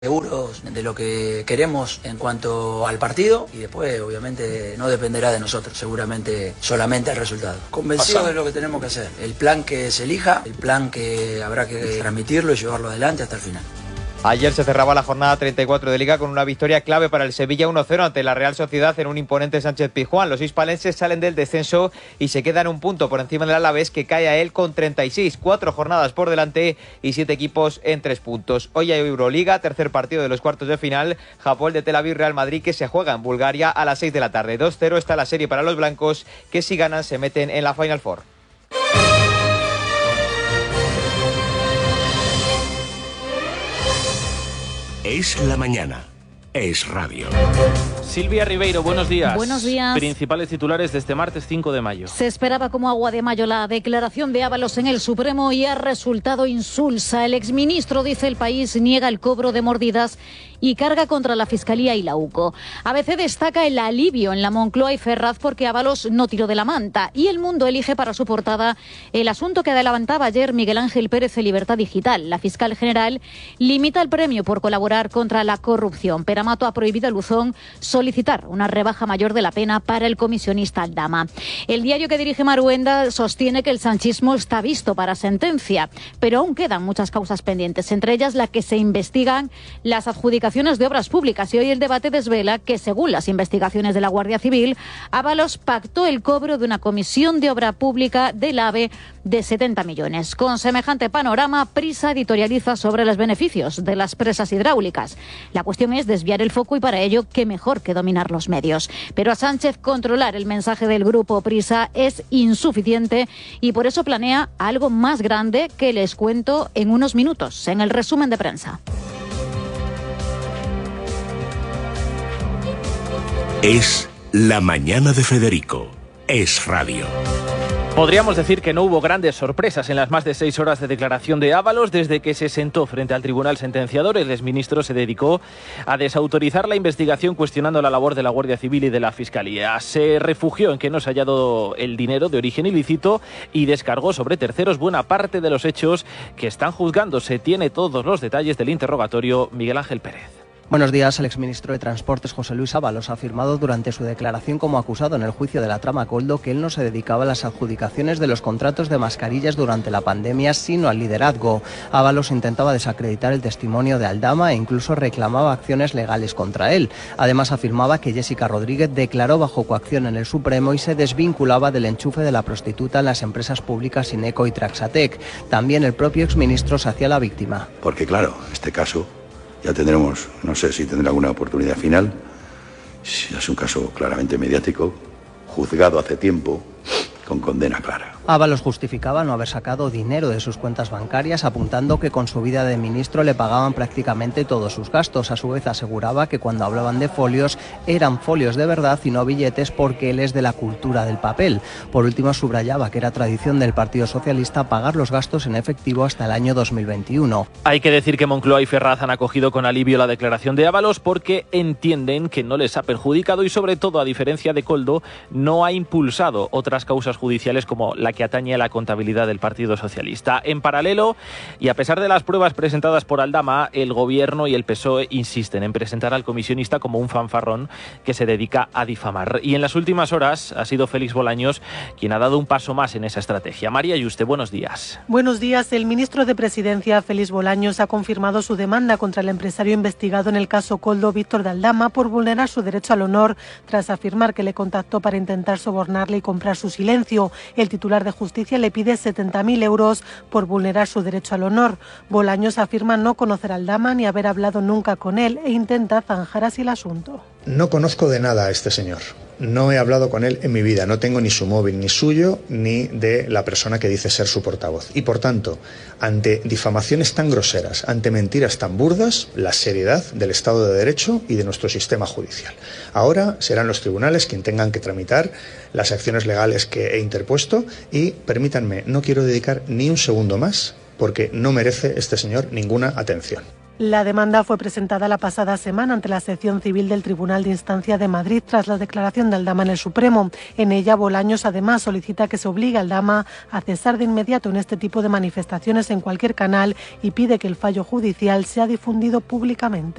seguros de lo que queremos en cuanto al partido y después obviamente no dependerá de nosotros, seguramente solamente el resultado. Convencido de lo que tenemos que hacer, el plan que se elija, el plan que habrá que transmitirlo y llevarlo adelante hasta el final. Ayer se cerraba la jornada 34 de Liga con una victoria clave para el Sevilla 1-0 ante la Real Sociedad en un imponente Sánchez-Pizjuán. Los hispalenses salen del descenso y se quedan un punto por encima del Alavés, que cae a él con 36, 4 jornadas por delante y 7 equipos en 3 puntos. Hoy hay Euroliga, tercer partido de los cuartos de final, Hapoel de Tel Aviv Real Madrid, que se juega en Bulgaria a las 6 de la tarde. 2-0 está la serie para los blancos, que si ganan se meten en la Final Four. Es la mañana. Es radio. Silvia Ribeiro, buenos días. Buenos días. Principales titulares de este martes 5 de mayo. Se esperaba como agua de mayo la declaración de Ábalos en el Supremo y ha resultado insulsa. El exministro, dice El País, niega el cobro de mordidas y carga contra la Fiscalía y la UCO. ABC destaca el alivio en la Moncloa y Ferraz porque Ábalos no tiró de la manta. Y El Mundo elige para su portada el asunto que adelantaba ayer Miguel Ángel Pérez en Libertad Digital. La fiscal general limita el premio por colaborar contra la corrupción. Peramato ha prohibido a Luzón solicitar una rebaja mayor de la pena para el comisionista Aldama. El diario que dirige Maruenda sostiene que el sanchismo está visto para sentencia, pero aún quedan muchas causas pendientes, entre ellas la que se investigan las adjudicaciones de obras públicas. Y hoy el debate desvela que, según las investigaciones de la Guardia Civil, Ábalos pactó el cobro de una comisión de obra pública del AVE de 70 millones. Con semejante panorama, Prisa editorializa sobre los beneficios de las presas hidráulicas. La cuestión es desviar el foco y para ello, qué mejor que dominar los medios. Pero a Sánchez controlar el mensaje del grupo Prisa es insuficiente y por eso planea algo más grande que les cuento en unos minutos, en el resumen de prensa. Es la mañana de Federico. Es radio. Podríamos decir que no hubo grandes sorpresas en las más de 6 horas de declaración de Ábalos. Desde que se sentó frente al tribunal sentenciador, el exministro se dedicó a desautorizar la investigación, cuestionando la labor de la Guardia Civil y de la Fiscalía. Se refugió en que no se ha hallado el dinero de origen ilícito y descargó sobre terceros buena parte de los hechos que están juzgándose. Tiene todos los detalles del interrogatorio Miguel Ángel Pérez. Buenos días. El exministro de Transportes, José Luis Ábalos, ha afirmado durante su declaración como acusado en el juicio de la trama Koldo que él no se dedicaba a las adjudicaciones de los contratos de mascarillas durante la pandemia, sino al liderazgo. Ábalos intentaba desacreditar el testimonio de Aldama e incluso reclamaba acciones legales contra él. Además, afirmaba que Jessica Rodríguez declaró bajo coacción en el Supremo y se desvinculaba del enchufe de la prostituta en las empresas públicas Ineco y Traxatec. También el propio exministro se hacía la víctima. Porque claro, este caso ya tendremos, no sé si tendrá alguna oportunidad final. Es un caso claramente mediático, juzgado hace tiempo, con condena clara. Ábalos justificaba no haber sacado dinero de sus cuentas bancarias, apuntando que con su vida de ministro le pagaban prácticamente todos sus gastos. A su vez aseguraba que cuando hablaban de folios eran folios de verdad y no billetes, porque él es de la cultura del papel. Por último, subrayaba que era tradición del Partido Socialista pagar los gastos en efectivo hasta el año 2021. Hay que decir que Moncloa y Ferraz han acogido con alivio la declaración de Ábalos porque entienden que no les ha perjudicado y, sobre todo, a diferencia de Koldo, no ha impulsado otras causas judiciales como la que atañe a la contabilidad del Partido Socialista. En paralelo, y a pesar de las pruebas presentadas por Aldama, el Gobierno y el PSOE insisten en presentar al comisionista como un fanfarrón que se dedica a difamar. Y en las últimas horas ha sido Félix Bolaños quien ha dado un paso más en esa estrategia. María Yuste, buenos días. Buenos días. El ministro de Presidencia, Félix Bolaños, ha confirmado su demanda contra el empresario investigado en el caso Koldo, Víctor de Aldama, por vulnerar su derecho al honor, tras afirmar que le contactó para intentar sobornarle y comprar su silencio. El titular de Justicia le pide 70.000 euros por vulnerar su derecho al honor. Bolaños afirma no conocer a Aldama ni haber hablado nunca con él e intenta zanjar así el asunto. No conozco de nada a este señor. No he hablado con él en mi vida. No tengo ni su móvil, ni suyo, ni de la persona que dice ser su portavoz. Y por tanto, ante difamaciones tan groseras, ante mentiras tan burdas, la seriedad del Estado de Derecho y de nuestro sistema judicial. Ahora serán los tribunales quienes tengan que tramitar las acciones legales que he interpuesto y, permítanme, no quiero dedicar ni un segundo más porque no merece este señor ninguna atención. La demanda fue presentada la pasada semana ante la sección civil del Tribunal de Instancia de Madrid tras la declaración de Aldama en el Supremo. En ella, Bolaños además solicita que se obligue a Aldama a cesar de inmediato en este tipo de manifestaciones en cualquier canal y pide que el fallo judicial sea difundido públicamente.